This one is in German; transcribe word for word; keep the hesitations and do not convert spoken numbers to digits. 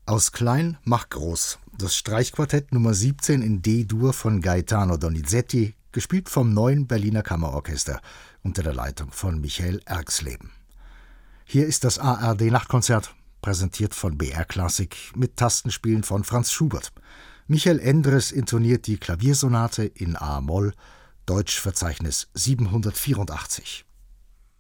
Aus klein mach groß. Das Streichquartett Nummer siebzehn in D-Dur von Gaetano Donizetti, gespielt vom Neuen Berliner Kammerorchester unter der Leitung von Michael Erxleben. Hier ist das A R D-Nachtkonzert, präsentiert von B R Klassik mit Tastenspielen von Franz Schubert. Michael Endres intoniert die Klaviersonate in A-Moll, Deutschverzeichnis siebenhundertvierundachtzig.